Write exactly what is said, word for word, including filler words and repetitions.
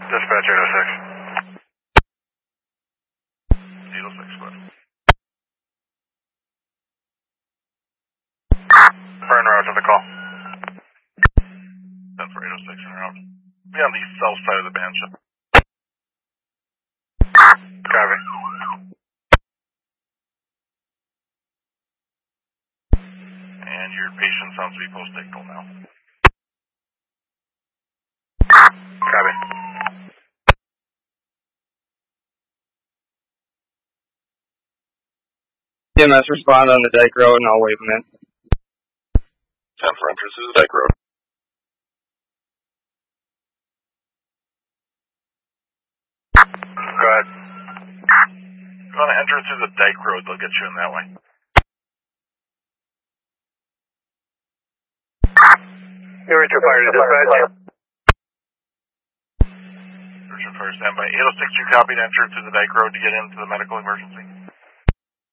Dispatch eight oh six. eight oh six, what? Burn route to the call. ten for eight oh six en route. Be on the south side of the band ship. Copy. And your patient sounds to be post-ictal now. Copy. E M S respond on the Dyke Road and I'll wave them in. ten for entrance to the Dyke Road. Go ahead. If you want to enter through the Dyke Road, they'll get you in that way. You're Richard Fire to dispatch. Richard Fire, stand by. eight oh six, you copied enter to the Dyke Road to get into the medical emergency.